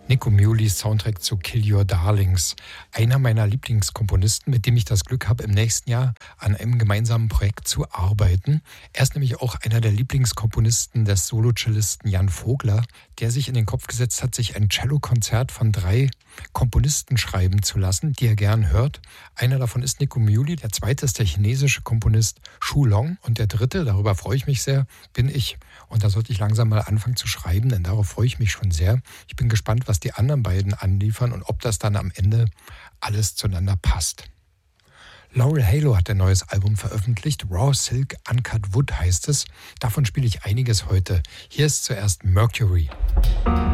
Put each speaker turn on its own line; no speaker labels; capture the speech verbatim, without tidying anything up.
Nico Muhly's Soundtrack zu Kill Your Darlings. Einer meiner Lieblingskomponisten, mit dem ich das Glück habe, im nächsten Jahr an einem gemeinsamen Projekt zu arbeiten. Er ist nämlich auch einer der Lieblingskomponisten des Solo-Cellisten Jan Vogler, der sich in den Kopf gesetzt hat, sich ein Cellokonzert von drei Komponisten schreiben zu lassen, die er gern hört. Einer davon ist Nico Muhly, der zweite ist der chinesische Komponist Shu Long und der dritte, darüber freue ich mich sehr, bin ich. Und da sollte ich langsam mal anfangen zu schreiben, denn darauf freue ich mich schon sehr. Ich bin gespannt, was die anderen beiden anliefern und ob das dann am Ende alles zueinander passt. Laurel Halo hat ein neues Album veröffentlicht. Raw Silk Uncut Wood heißt es. Davon spiele ich einiges heute. Hier ist zuerst Mercury.